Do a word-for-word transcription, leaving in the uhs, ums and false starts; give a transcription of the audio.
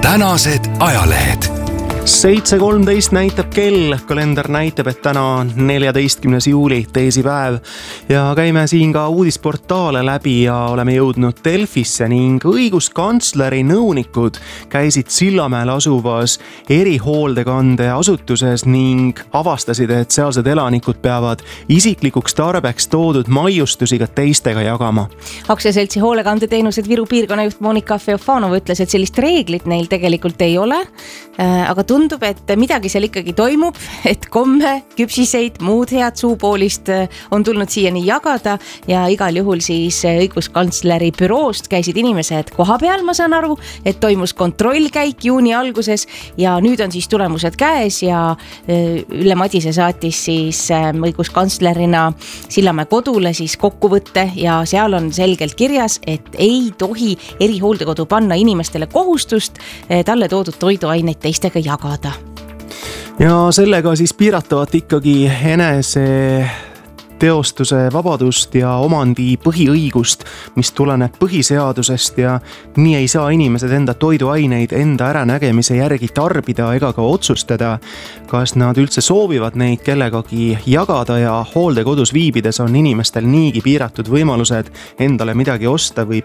tänased ajalehed. seitse kolmteist näitab kell, kalender näitab, et täna on neljateistkümnes juuli, teisipäev ja käime siin ka uudisportaale läbi ja oleme jõudnud Delfisse ning õiguskantsleri nõunikud käisid Sillamäel asuvas erihoolekande asutuses ning avastasid, et sealsed elanikud peavad isiklikuks tarbeks toodud maiustusi ka teistega jagama. Aktsiaseltsi hoolekandeteenused Viru piirkonnajuht Monika Feofanova ütles, et sellist reeglit neil tegelikult ei ole, aga tundub, et midagi seal ikkagi toimub, et komme, küpsiseid, muud head suupoolist on tulnud siiani jagada ja igal juhul siis õiguskantsleri büroost käisid inimesed koha peal, ma saan aru, et toimus kontrollkäik juuni alguses ja nüüd on siis tulemused käes ja Ülle Madise saatis siis õiguskantslerina Sillamäe kodule siis kokkuvõtte ja seal on selgelt kirjas, et ei tohi erihooldekodu panna inimestele kohustust talle toodud toiduaineid teistega jagada. Ja sellega siis piiratavat ikkagi enese teostuse vabadust ja omandi põhiõigust, mis tuleneb põhiseadusest ja nii ei saa inimesed enda toiduaineid enda äranägemise järgi tarbida ega ka otsustada, kas nad üldse soovivad neid kellegagi jagada ja hooldekodus viibides on inimestel niigi piiratud võimalused endale midagi osta või